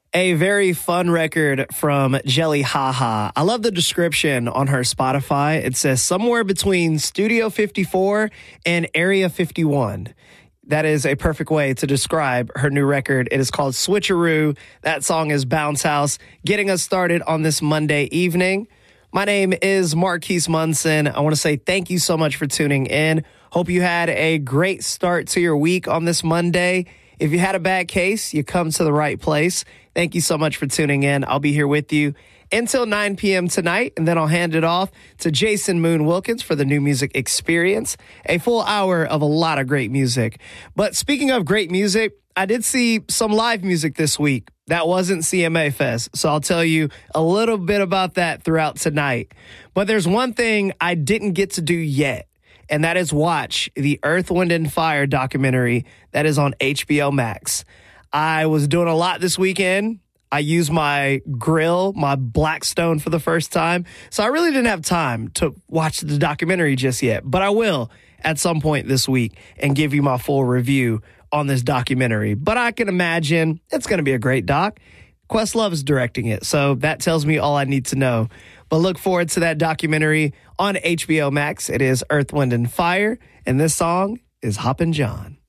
A very fun record from Jelly Haha. I love the description on her Spotify. It says somewhere between Studio 54 and Area 51. That is a perfect way to describe her new record. It is called Switcheroo. That song is Bounce House, getting us started on this Monday evening. My name is Marquise Munson. I want to say thank you so much for tuning in. Hope you had a great start to your week on this Monday. If you had a bad case, you come to the right place. Thank you so much for tuning in. I'll be here with you until 9 p.m. tonight, and then I'll hand it off to Jason Moon Wilkins for the New Music Experience, a full hour of a lot of great music. But speaking of great music, I did see some live music this week. That wasn't CMA Fest, so I'll tell you a little bit about that throughout tonight. But there's one thing I didn't get to do yet, and that is watch the Earth, Wind, and Fire documentary that is on HBO Max. I was doing a lot this weekend. I used my grill, my Blackstone, for the first time. So I really didn't have time to watch the documentary just yet. But I will at some point this week and give you my full review on this documentary. But I can imagine it's going to be a great doc. Questlove is directing it, so that tells me all I need to know. But look forward to that documentary on HBO Max. It is Earth, Wind, and Fire, and this song is Hoppin' John.